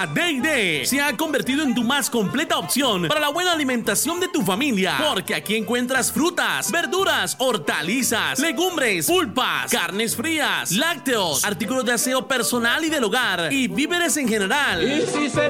Day se ha convertido en tu más completa opción para la buena alimentación de tu familia, porque aquí encuentras frutas, verduras, hortalizas, legumbres, pulpas, carnes frías, lácteos, artículos de aseo personal y del hogar y víveres en general. Y si se